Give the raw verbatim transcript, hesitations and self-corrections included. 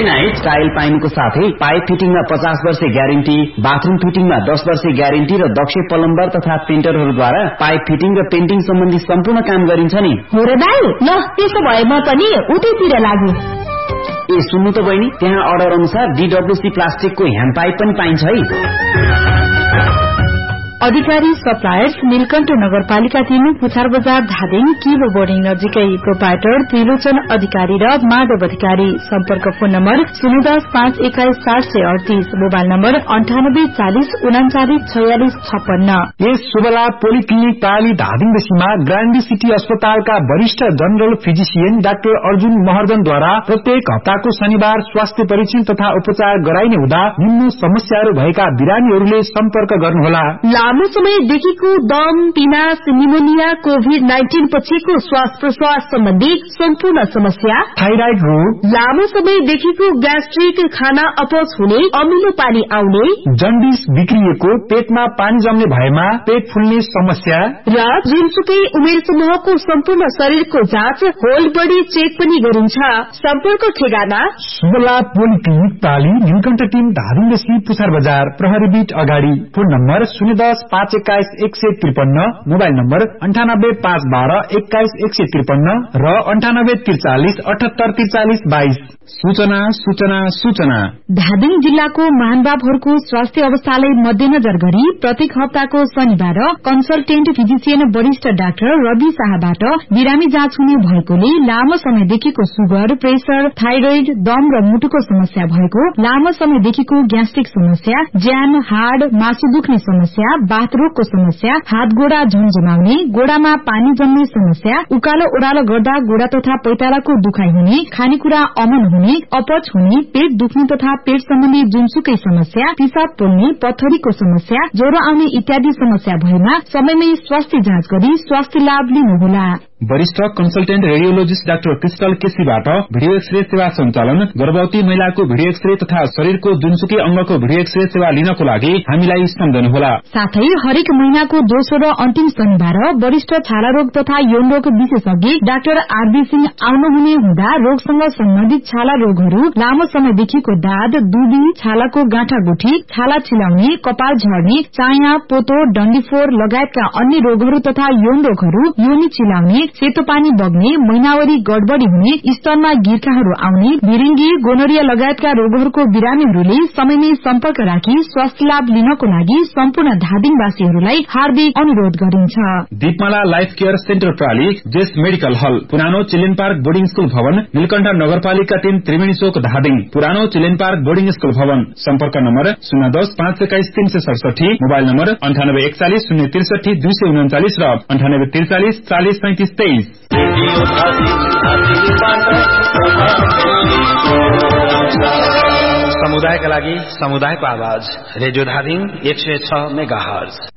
Granite tile पाइनुको साथै pipe फिटिङमा पचास वर्ष ग्यारेन्टी, बाथरूम फिटिङमा दस वर्ष ग्यारेन्टी र दक्ष प्लम्बर तथा पेन्टरहरूद्वारा पाइप फिटिङ र पेन्टिङ सम्बन्धी सम्पूर्ण काम गरिन्छ नि। हो र दाइ, ल त्यसो भए म पनि उतैतिर लागु। ए सुन्नु त बहिनी, त्यहाँ अर्डर अनुसार डीडब्ल्यूसी प्लास्टिकको ह्यान्ड पाइप पनि पाइन्छ है। अधिकारी सप्लायर्स नीलकण्ठ नगरपालिका तीन पुछार बजार धादिङ किलो बोर्डिङ नजिकै। प्रोपाइटर त्रिलोचन अधिकारी र माधव अधिकारी। सम्पर्क फोन नम्बर शून्य दस पाँच एक्काइस सात सय अडतीस, मोबाइल नम्बर अन्ठानब्बे चालिस उनाचालिस छयालिस छप्पन्न। यस शुभला पोलिक्लिनिक पाली धादिङ बेसीमा ग्रान्डी सिटी अस्पतालका वरिष्ठ जनरल फिजिशियन डाक्टर अर्जुन महर्जनद्वारा प्रत्येक हप्ताको शनिबार स्वास्थ्य परीक्षण तथा उपचार गराइने हुँदा निम्न समस्याहरू भएका बिरामीहरूले सम्पर्क गर्नुहोला। लामो समयदेखिको दम, पिनास, निमोनिया, कोभिड नाइन्टीन पछिको श्वास प्रश्वास सम्बन्धी सम्पूर्ण समस्या, थाइराइड रोग, लामो समयदेखिको ग्यास्ट्रिक, खाना अपच हुने, अमिलो पानी आउने, जन्डिस बिग्रिएको, पेटमा पानी जम्ने भएमा पेट फुल्ने समस्या र जुनसुकै उमेर समूहको सम्पूर्ण शरीरको जाँच होल बडी चेक पनि गरिन्छ। सम्पर्क ठेगाना शुभला पोलिक्लिनिक पाली नीलकण्ठ टिम धादिङ बेसी पुछार बजार प्रहरी बीट अगाडि। फोन नम्बर शून्य दस पाँच एक्काइस एक सय त्रिपन्न, मोबाइल नम्बर अन्ठानब्बे पाँच बाह्र एक्काइस एक सय त्रिपन्न र अन्ठानब्बे त्रिचालिस अठहत्तर त्रिचालिस बाइस। सूचना सूचना सूचना धादिङ जिल्लाको महानुभावहरूको स्वास्थ्य अवस्थालाई मध्यनजर गरी प्रत्येक हप्ताको शनिबार कन्सल्टेन्ट फिजिशियन वरिष्ठ डाक्टर रवि शाहबाट बिरामी जाँच हुने भएकोले लामो समयदेखिको सुगर, प्रेसर, थाइरोइड, दम र मुटुको समस्या भएको, लामो समयदेखिको ग्यास्ट्रिक समस्या, ज्यान, हाड, मासु दुख्ने समस्या, बाथ रोगको समस्या, हात गोडा झमझमाउने, गोडामा पानी जम्ने समस्या, उकालो ओह्रालो गर्दा गोडा तथा पैतालाको दुखाइ हुने, खानेकुरा अमन हुने, अपच हुने, पेट दुख्ने तथा पेट सम्बन्धी जुनसुकै समस्या, पिसाब पोल्ने, पत्थरीको समस्या, ज्वरो आउने इत्यादि समस्या भएमा समयमै स्वास्थ्य जाँच गरी स्वास्थ्य लाभ लिनुहोला। वरिष्ठ consultant radiologist doctor crystal केसीबाट video x-ray सेवा सञ्चालन, गर्भवती महिलाको भिडियो एक्सरे तथा शरीरको जुनसुकै अंगको भिडियो एक्सरे सेवा लिनको लागि हामीलाई सम्झनुहोला। साथै हरेक महिनाको दोस्रो र अन्तिम शनिबार वरिष्ठ छाला रोग तथा यौन रोग विशेषज्ञ डाक्टर आरबी सिंह आउनुहुने हुँदा रोगसँग सम्बन्धित छाला रोगहरू, लामो समयदेखिको दाद, दुबी, छालाको गाँठागुठी, छाला छिलाउने, कपाल झर्ने, चाया, पोतो, डन्डीफोर लगायतका अन्य रोगहरू तथा यौन रोगहरू, योनि चिलाउने, सेतो पानी बग्ने, महिनावरी गडबडी हुने, स्तनमा गिर्खाहरू आउने, भिरिङ्गी, गोनोरिया लगायतका रोगहरूको बिरामीहरूले समयमै सम्पर्क राखी स्वास्थ्य लाभ लिनको लागि सम्पूर्ण धादिङवासीहरूलाई हार्दिक अनुरोध गरिन्छ। दीपमाला लाइफ केयर सेन्टर प्राली, जेस मेडिकल हल, पुरानो चिल्ड्रेन पार्क बोर्डिङ स्कूल भवन, नीलकण्ठ नगरपालिका तीन त्रिवेणी चोक धादिङ, पुरानो चिल्ड्रेन पार्क बोर्डिङ स्कूल भवन। सम्पर्क नम्बर शून्य दस पाँच एक्काइस तीन सय सडसठी, मोबाइल नम्बर अन्ठानब्बे एकचालिस शून्य त्रिसठी दुई सय उन्चालिस र अन्ठानब्बे त्रिचालिस चालिस पैंतिस तेइस। समुदायका लागि समुदायको आवाज रेडियो धादिङ एक सय छ मेगा हर्ज।